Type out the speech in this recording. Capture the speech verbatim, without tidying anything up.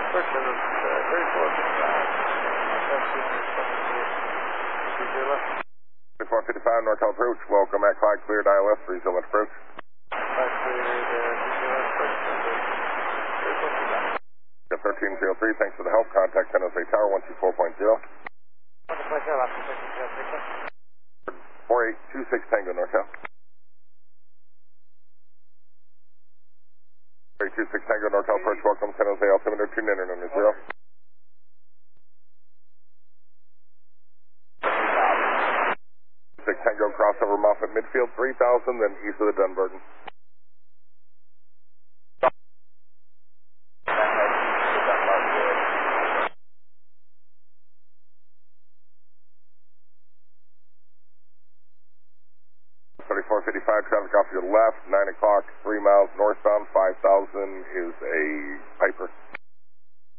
Person is uh, thirty-four fifty-five. thirty-four fifty-five, NorCal approach. Welcome at Clyde, cleared I L S, three zero left approach. Clyde cleared, uh, three zero left approach. thirty-four fifty-five. thirteen zero three, thanks for the help. Contact San Jose Tower, one two four point zero. four eight two six Tango, NorCal. four eight two six Tango, NorCal approach. Welcome, San Jose altimeter, tune in, number zero. six Tango, crossover Moffett midfield, three thousand, then east of the Dunbarton. thirty-four fifty-five, traffic off your left, nine o'clock, three miles northbound, five thousand is a